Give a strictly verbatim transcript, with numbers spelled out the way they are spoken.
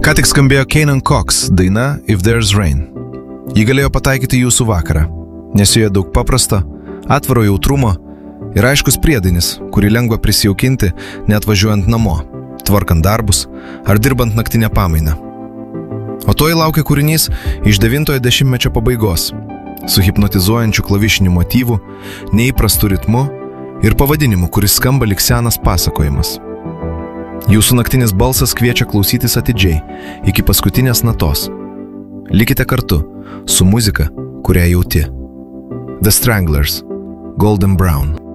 Ką tik skambėjo Kenan Cox daina If There's Rain. Ji galėjo pataikyti jūsų vakarą, nes joje daug paprasto, atviro jautrumo ir aiškus priedainis, kurį lengva prisijaukinti net važiuojant namo, tvarkant darbus ar dirbant naktinę pamainą. O to įlaukia kūrinys iš devintojo dešimtmečio pabaigos, su hipnotizuojančiu klavišiniu motyvu, neįprastu ritmu ir pavadinimu, kuris skamba lyg senas pasakojimas. Jūsų naktinis balsas kviečia klausytis atidžiai, iki paskutinės natos. Likite kartu su muzika, kurią jauti. The Stranglers, Golden Brown.